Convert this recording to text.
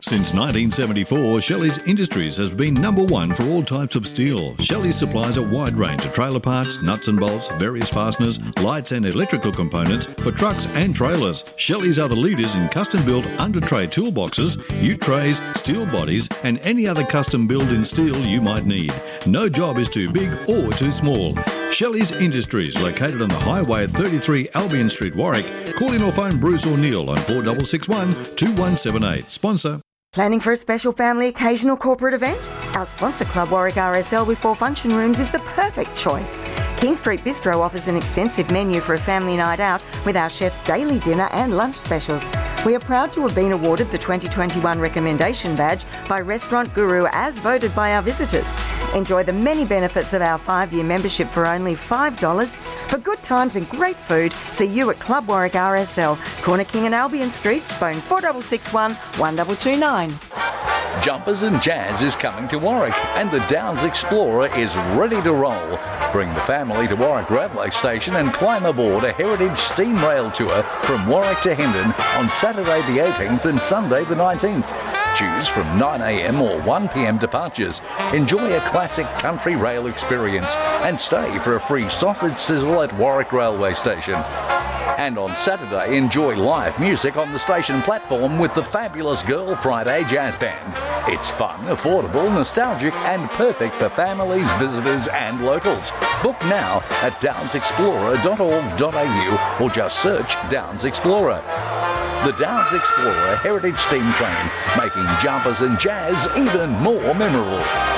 Since 1974, Shelley's Industries has been number one for all types of steel. Shelley's supplies a wide range of trailer parts, nuts and bolts, various fasteners, lights and electrical components for trucks and trailers. Shelley's are the leaders in custom-built under-tray toolboxes, ute trays, steel bodies and any other custom build in steel you might need. No job is too big or too small. Shelley's Industries, located on the highway at 33 Albion Street, Warwick. Call in or phone Bruce or Neil on 4661 2178. Sponsor. Planning for a special family occasion or corporate event? Our sponsor club, Warwick RSL with 4 function rooms, is the perfect choice. King Street Bistro offers an extensive menu for a family night out with our chef's daily dinner and lunch specials. We are proud to have been awarded the 2021 Recommendation Badge by Restaurant Guru as voted by our visitors. Enjoy the many benefits of our 5-year membership for only $5. For good times and great food, see you at Club Warwick RSL, Corner King and Albion Streets, phone 4661 1229. Jumpers and Jazz is coming to Warwick and the Downs Explorer is ready to roll. Bring the family to Warwick Railway Station and climb aboard a heritage steam rail tour from Warwick to Hendon on Saturday the 18th and Sunday the 19th. Choose from 9am or 1pm departures. Enjoy a classic country rail experience and stay for a free sausage sizzle at Warwick Railway Station. And on Saturday, enjoy live music on the station platform with the fabulous Girl Friday Jazz Band. It's fun, affordable, nostalgic and perfect for families, visitors and locals. Book now at downsexplorer.org.au or just search Downs Explorer. The Downs Explorer Heritage Steam Train, making jumpers and jazz even more memorable.